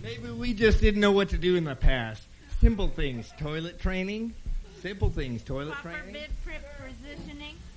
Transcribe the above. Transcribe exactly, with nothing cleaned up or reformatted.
Maybe we just didn't know what to do in the past. Simple things, toilet training. Simple things, toilet Proper training. bid prep positioning.